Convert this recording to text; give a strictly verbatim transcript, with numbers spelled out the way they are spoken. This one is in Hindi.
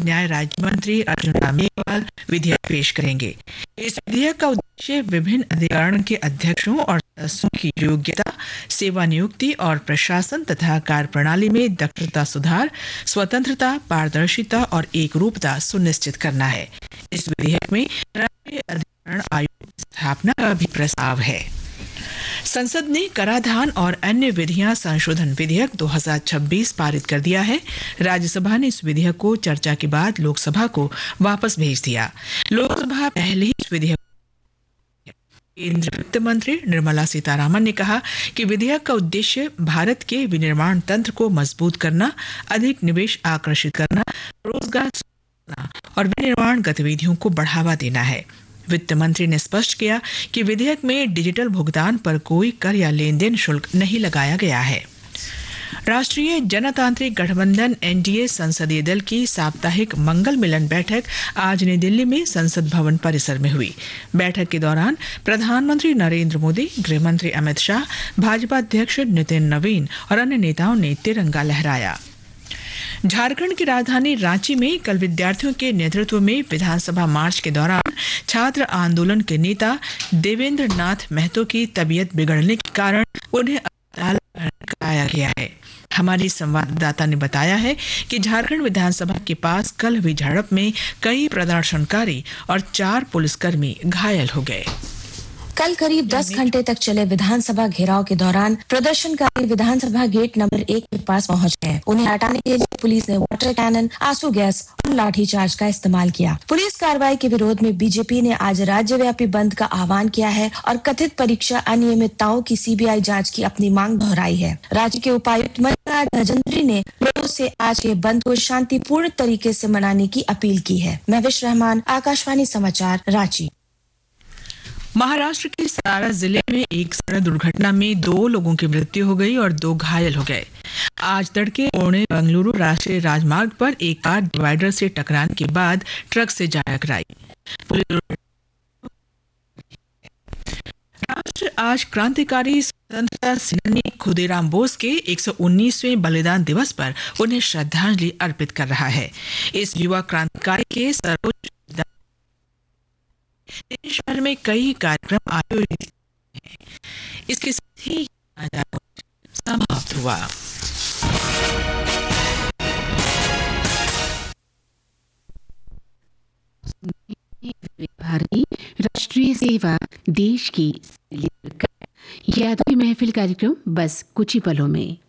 न्याय राज्य मंत्री अर्जुन राम मेघवाल विधेयक पेश करेंगे। इस विधेयक का उद्देश्य विभिन्न अधिकरण के अध्यक्षों और सदस्यों की योग्यता, सेवा नियुक्ति और प्रशासन तथा कार्य प्रणाली में दक्षता सुधार, स्वतंत्रता, पारदर्शिता और एकरूपता सुनिश्चित करना है। इस विधेयक में राष्ट्रीय अधिकरण आयोग की स्थापना का भी प्रस्ताव है। संसद ने कराधान और अन्य विधियां संशोधन विधेयक दो हज़ार छब्बीस पारित कर दिया है। राज्यसभा ने इस विधेयक को चर्चा के बाद लोकसभा को वापस भेज दिया। लोकसभा पहले ही इस विधेयक केंद्रीय वित्त मंत्री निर्मला सीतारामन ने कहा कि विधेयक का उद्देश्य भारत के विनिर्माण तंत्र को मजबूत करना, अधिक निवेश आकर्षित करना, रोजगार और विनिर्माण गतिविधियों को बढ़ावा देना है। वित्त मंत्री ने स्पष्ट किया कि विधेयक में डिजिटल भुगतान पर कोई कर या लेन देन शुल्क नहीं लगाया गया है। राष्ट्रीय जनतांत्रिक गठबंधन एनडीए संसदीय दल की साप्ताहिक मंगल मिलन बैठक आज नई दिल्ली में संसद भवन परिसर में हुई। बैठक के दौरान प्रधानमंत्री नरेंद्र मोदी, गृह मंत्री अमित शाह, भाजपा अध्यक्ष नितिन नवीन और अन्य नेताओं ने तिरंगा लहराया। झारखंड की राजधानी रांची में कल विद्यार्थियों के नेतृत्व में विधानसभा मार्च के दौरान छात्र आंदोलन के नेता देवेंद्र नाथ महतो की तबीयत बिगड़ने के कारण उन्हें अस्पताल लाया गया है। हमारी संवाददाता ने बताया है कि झारखंड विधानसभा के पास कल हुई झड़प में कई प्रदर्शनकारी और चार पुलिसकर्मी घायल हो गए। कल करीब दस घंटे तक चले विधानसभा घेराव के दौरान प्रदर्शनकारी विधानसभा गेट नंबर एक के पास पहुंच गए। उन्हें हटाने के लिए पुलिस ने वाटर कैनन, आंसू गैस और लाठीचार्ज का इस्तेमाल किया। पुलिस कार्रवाई के विरोध में बीजेपी ने आज राज्यव्यापी बंद का आह्वान किया है और कथित परीक्षा अनियमितताओं की सीबीआई जांच की अपनी मांग दोहराई है। राज्य के उपायुक्त मणिराज भजंत्री ने लोगों से आज के बंद को शांतिपूर्ण तरीके से मनाने की अपील की है। महविश रहमान, आकाशवाणी समाचार, रांची। महाराष्ट्र के सातारा जिले में एक सड़क दुर्घटना में दो लोगों की मृत्यु हो गई और दो घायल हो गए। आज तड़के पुणे बेंगलुरु राष्ट्रीय राजमार्ग पर एक कार डिवाइडर से टकराने के बाद ट्रक से जा टकराई। राष्ट्र आज क्रांतिकारी स्वतंत्रता सेनानी खुदीराम बोस के एक सौ उन्नीसवें बलिदान दिवस पर उन्हें श्रद्धांजलि अर्पित कर रहा है। इस युवा क्रांतिकारी के सर्वोच्च देश भर में कई कार्यक्रम आयोजित हैं। इसके साथ ही समाप्त हुआ। भारती राष्ट्रीय सेवा देश की यादों की महफिल कार्यक्रम बस कुछ ही पलों में।